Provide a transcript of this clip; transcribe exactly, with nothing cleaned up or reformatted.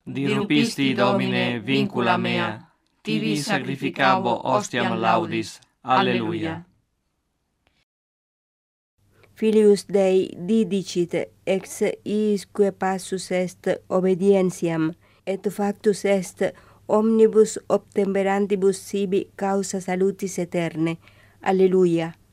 Dirupisti Domine vincula mea, tibi sacrificabo ostiam laudis. Alleluia. Filius Dei didicit ex iisque passus est obedientiam, et factus est omnibus obtemperantibus sibi causa salutis eterne. Alleluia.